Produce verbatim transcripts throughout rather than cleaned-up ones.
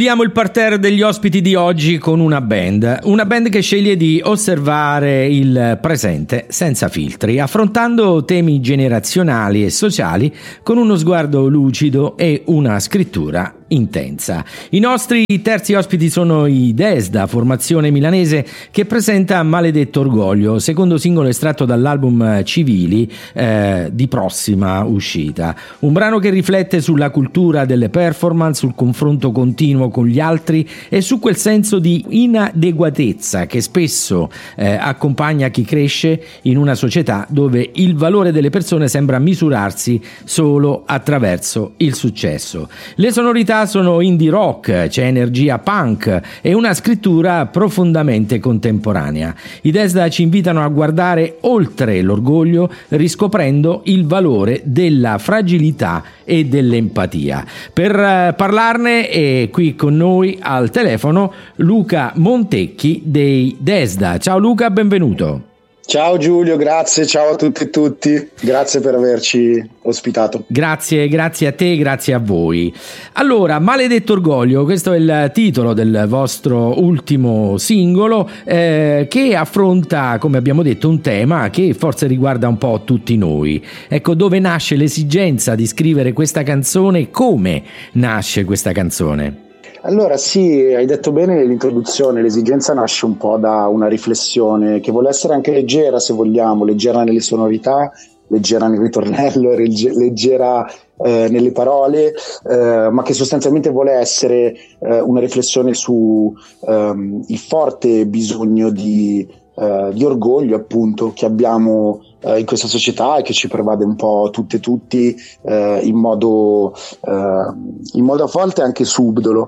Apriamo il parterre degli ospiti di oggi con una band, una band che sceglie di osservare il presente senza filtri, affrontando temi generazionali e sociali con uno sguardo lucido e una scrittura intensa. I nostri terzi ospiti sono i Desda, formazione milanese che presenta Maledetto Orgoglio, secondo singolo estratto dall'album Civili eh, di prossima uscita. Un brano che riflette sulla cultura delle performance, sul confronto continuo con gli altri e su quel senso di inadeguatezza che spesso eh, accompagna chi cresce in una società dove il valore delle persone sembra misurarsi solo attraverso il successo. Le sonorità sono indie rock, c'è energia punk e una scrittura profondamente contemporanea. I Desda ci invitano a guardare oltre l'orgoglio, riscoprendo il valore della fragilità e dell'empatia. Per uh, parlarne è qui con noi al telefono Luca Montecchi dei Desda. Ciao Luca, benvenuto. Ciao Giulio, grazie, ciao a tutti e tutti, grazie per averci ospitato. Grazie, grazie a te, grazie a voi. Allora, Maledetto Orgoglio, questo è il titolo del vostro ultimo singolo eh, che affronta, come abbiamo detto, un tema che forse riguarda un po' tutti noi. Ecco, dove nasce l'esigenza di scrivere questa canzone, come nasce questa canzone? Allora sì, hai detto bene nell'introduzione, l'esigenza nasce un po' da una riflessione che vuole essere anche leggera, se vogliamo, leggera nelle sonorità, leggera nel ritornello, leggera eh, nelle parole, eh, ma che sostanzialmente vuole essere eh, una riflessione su ehm, il forte bisogno di, eh, di orgoglio, appunto, che abbiamo eh, in questa società e che ci pervade un po' tutte e tutti eh, in modo eh, in modo a volte anche subdolo.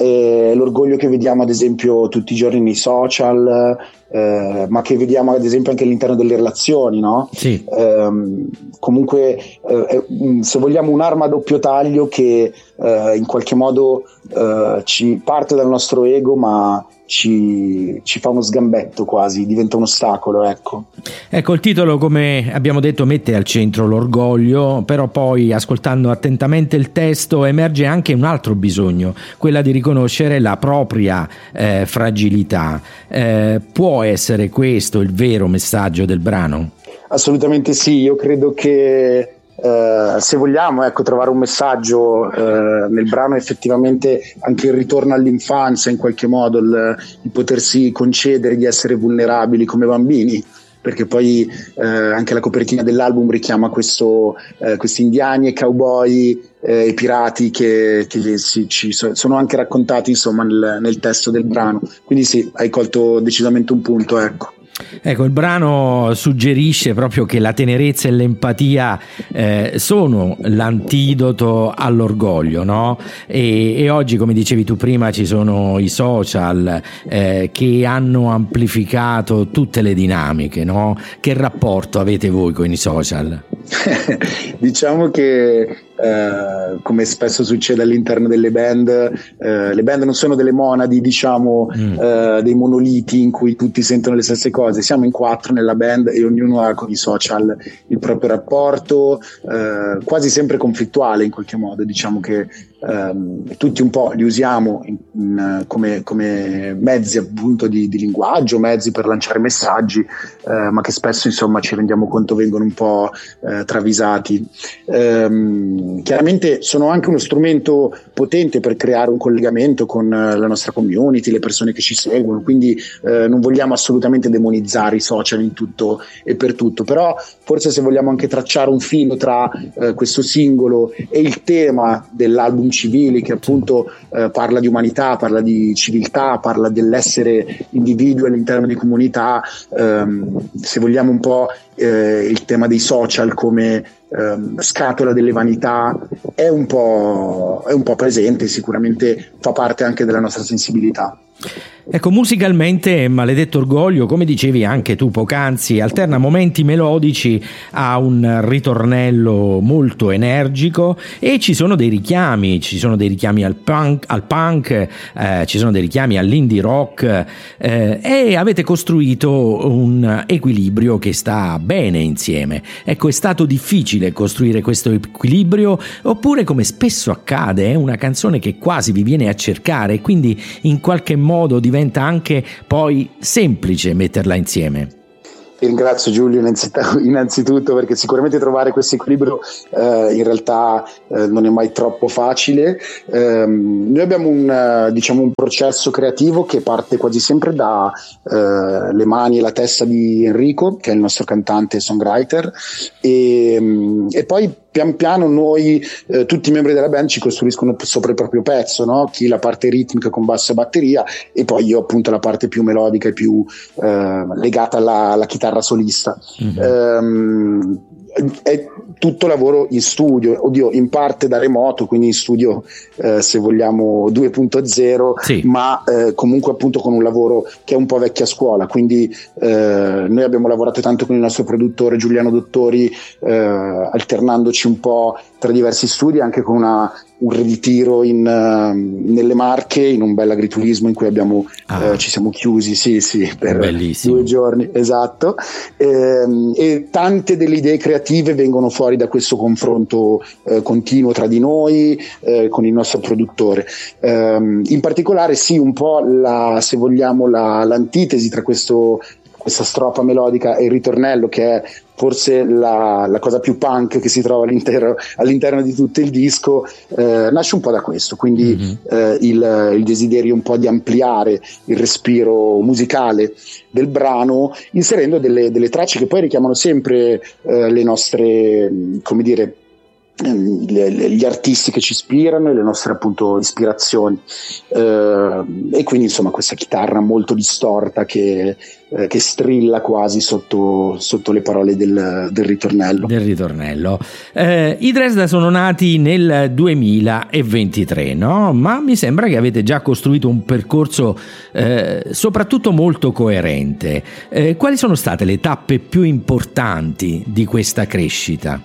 E l'orgoglio che vediamo ad esempio tutti i giorni nei social, eh, ma che vediamo ad esempio anche all'interno delle relazioni, no? Sì. Eh, comunque eh, se vogliamo un'arma a doppio taglio che eh, in qualche modo eh, ci parte dal nostro ego, ma Ci, ci fa uno sgambetto, quasi diventa un ostacolo, ecco. Ecco, il titolo, come abbiamo detto, mette al centro l'orgoglio, però poi ascoltando attentamente il testo emerge anche un altro bisogno, quella di riconoscere la propria eh, fragilità. Eh, può essere questo il vero messaggio del brano? Assolutamente sì, io credo che Uh, se vogliamo ecco trovare un messaggio uh, nel brano, effettivamente anche il ritorno all'infanzia, in qualche modo il, il potersi concedere di essere vulnerabili come bambini, perché poi uh, anche la copertina dell'album richiama questo, uh, questi indiani e cowboy e uh, pirati che, che si, ci sono anche raccontati insomma nel, nel testo del brano, quindi sì, hai colto decisamente un punto, ecco. Ecco, il brano suggerisce proprio che la tenerezza e l'empatia eh, sono l'antidoto all'orgoglio, no? E, e oggi, come dicevi tu prima, ci sono i social eh, che hanno amplificato tutte le dinamiche, no? Che rapporto avete voi con i social? Diciamo che Uh, come spesso succede all'interno delle band, uh, le band non sono delle monadi, diciamo, mm. uh, dei monoliti in cui tutti sentono le stesse cose. Siamo in quattro nella band e ognuno ha con i social il proprio rapporto, uh, quasi sempre conflittuale in qualche modo. Diciamo che um, tutti un po' li usiamo in, in, come, come mezzi appunto di, di linguaggio, mezzi per lanciare messaggi, uh, ma che spesso insomma ci rendiamo conto vengono un po' uh, travisati. Um, Chiaramente sono anche uno strumento potente per creare un collegamento con la nostra community, le persone che ci seguono, quindi eh, non vogliamo assolutamente demonizzare i social in tutto e per tutto, però forse se vogliamo anche tracciare un filo tra eh, questo singolo e il tema dell'album Civili, che appunto eh, parla di umanità, parla di civiltà, parla dell'essere individui all'interno di comunità, ehm, se vogliamo un po' eh, il tema dei social come ehm, scatola delle vanità è un po', è un po' presente, sicuramente fa parte anche della nostra sensibilità. Ecco, musicalmente Maledetto Orgoglio, come dicevi anche tu poc'anzi, alterna momenti melodici a un ritornello molto energico e ci sono dei richiami, ci sono dei richiami al punk, al punk eh, ci sono dei richiami all'indie rock eh, e avete costruito un equilibrio che sta bene insieme. Ecco, è stato difficile costruire questo equilibrio oppure, come spesso accade, è una canzone che quasi vi viene a cercare e quindi in qualche modo diventa anche poi semplice metterla insieme? Ti ringrazio Giulio innanzitutto, perché sicuramente trovare questo equilibrio eh, in realtà eh, non è mai troppo facile. Eh, noi abbiamo un, uh, diciamo un processo creativo che parte quasi sempre da uh, le mani e la testa di Enrico, che è il nostro cantante e songwriter, e, um, e poi pian piano noi, eh, tutti i membri della band, ci costruiscono sopra il proprio pezzo, no? Chi la parte ritmica con basso e batteria, e poi io appunto la parte più melodica e più eh, legata alla, alla chitarra solista. Mm-hmm. Um, è tutto lavoro in studio, oddio, in parte da remoto, quindi in studio eh, se vogliamo due punto zero, sì. ma eh, comunque appunto con un lavoro che è un po' vecchia scuola, quindi eh, noi abbiamo lavorato tanto con il nostro produttore Giuliano Dottori, eh, alternandoci un po' tra diversi studi, anche con una, un ritiro in, uh, nelle Marche, in un bel agriturismo in cui abbiamo ah. uh, ci siamo chiusi sì sì per Bellissimo. due giorni, esatto, e, e tante delle idee creative vengono fuori da questo confronto uh, continuo tra di noi, uh, con il nostro produttore. Um, in particolare sì, un po' la, se vogliamo la, l'antitesi tra questo questa strofa melodica e il ritornello, che è forse la, la cosa più punk che si trova all'interno, all'interno di tutto il disco, eh, nasce un po' da questo, quindi mm-hmm. eh, il, il desiderio un po' di ampliare il respiro musicale del brano, inserendo delle, delle tracce che poi richiamano sempre eh, le nostre, come dire, gli artisti che ci ispirano e le nostre appunto ispirazioni, eh, e quindi insomma questa chitarra molto distorta che, eh, che strilla quasi sotto, sotto le parole del, del ritornello del ritornello. Eh, i Dresda sono nati nel duemilaventitré, no? Ma mi sembra che avete già costruito un percorso eh, soprattutto molto coerente. Eh, quali sono state le tappe più importanti di questa crescita?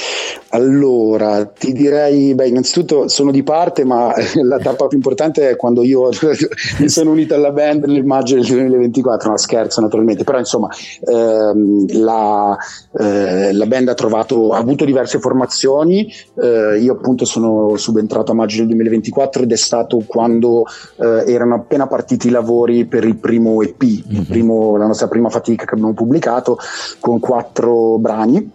Allora, ti direi, beh, innanzitutto sono di parte, ma la tappa più importante è quando io mi sono unito alla band nel maggio del duemilaventiquattro, no scherzo naturalmente, però insomma ehm, la, eh, la band ha trovato, ha avuto diverse formazioni, eh, io appunto sono subentrato a maggio del duemilaventiquattro ed è stato quando eh, erano appena partiti i lavori per il primo E P, mm-hmm. il primo, la nostra prima fatica che abbiamo pubblicato, con quattro brani.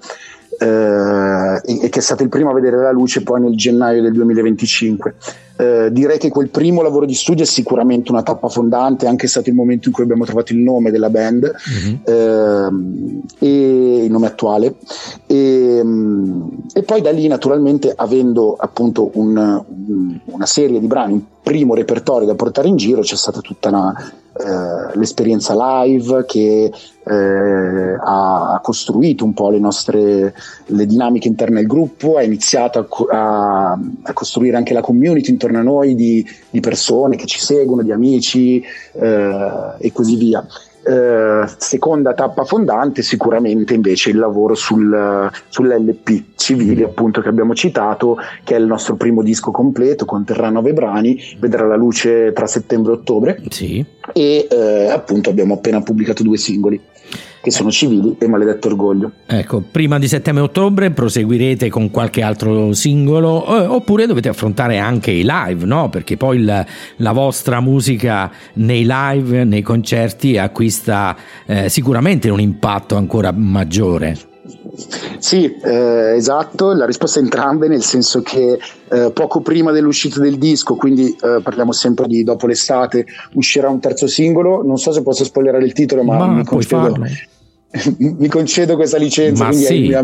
Uh, e che è stato il primo a vedere la luce poi nel gennaio del duemilaventicinque. Uh, direi che quel primo lavoro di studio è sicuramente una tappa fondante, è anche stato il momento in cui abbiamo trovato il nome della band, mm-hmm. uh, e il nome attuale, e, um, e poi da lì naturalmente, avendo appunto un, un, una serie di brani, un primo repertorio da portare in giro, c'è stata tutta una Uh, l'esperienza live che uh, ha, ha costruito un po' le nostre le dinamiche interne al gruppo, ha iniziato a, a, a costruire anche la community intorno a noi di, di persone che ci seguono, di amici, uh, e così via. Uh, seconda tappa fondante sicuramente invece il lavoro sul, sull'L P Civili, appunto, che abbiamo citato, che è il nostro primo disco completo, conterrà nove brani, vedrà la luce tra settembre e ottobre, sì. e uh, appunto abbiamo appena pubblicato due singoli che sono Civili e Maledetto Orgoglio. Ecco, prima di settembre e ottobre proseguirete con qualche altro singolo, eh, oppure dovete affrontare anche i live, no? Perché poi il, la vostra musica nei live, nei concerti acquista eh, sicuramente un impatto ancora maggiore. Sì, eh, esatto, la risposta è entrambe, nel senso che eh, poco prima dell'uscita del disco, quindi eh, parliamo sempre di dopo l'estate, uscirà un terzo singolo. Non so se posso spoilerare il titolo, ma, ma mi, concedo, mi concedo questa licenza, ma quindi sì. è il mio,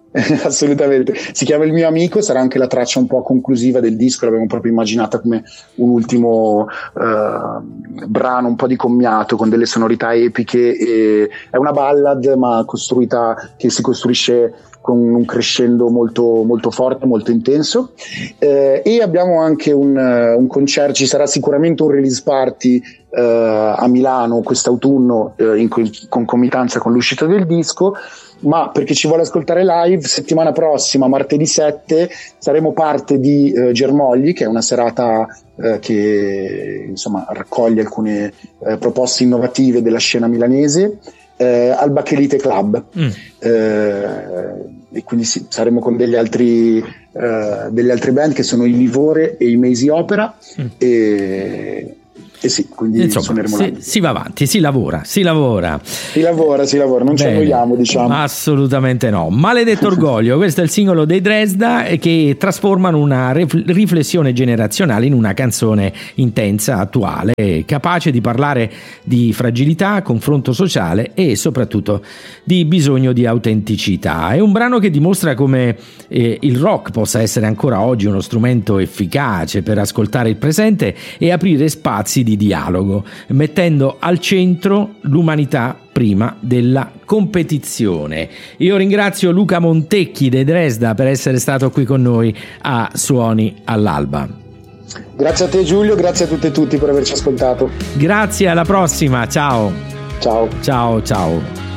Assolutamente, si chiama Il mio amico, sarà anche la traccia un po' conclusiva del disco, l'abbiamo proprio immaginata come un ultimo uh, brano un po' di commiato con delle sonorità epiche, e è una ballad ma costruita, che si costruisce con un crescendo molto, molto forte, molto intenso, eh, e abbiamo anche un, un concerto, ci sarà sicuramente un release party eh, a Milano quest'autunno eh, in concomitanza con l'uscita del disco, ma perché ci vuole ascoltare live, settimana prossima, martedì sette, saremo parte di eh, Germogli, che è una serata eh, che insomma raccoglie alcune eh, proposte innovative della scena milanese, eh, al Bacchelite Club. Mm. Eh, e quindi sì, saremo con degli altri eh, delle altre band che sono i Livore e i Mesi Opera. Mm. e E sì, quindi insomma, suoneremo si, si va avanti, si lavora, si lavora. Si lavora, si lavora, non Bene. Ci annoiamo, diciamo. Assolutamente no. Maledetto orgoglio, questo è il singolo dei Dresda, che trasformano una riflessione generazionale in una canzone intensa, attuale, capace di parlare di fragilità, confronto sociale e soprattutto di bisogno di autenticità. È un brano che dimostra come eh, il rock possa essere ancora oggi uno strumento efficace per ascoltare il presente e aprire spazi di dialogo, mettendo al centro l'umanità prima della competizione. Io ringrazio Luca Montecchi dei Dresda per essere stato qui con noi a Suoni all'Alba. Grazie a te Giulio, grazie a tutte e tutti per averci ascoltato. Grazie, alla prossima, ciao. Ciao. Ciao, ciao.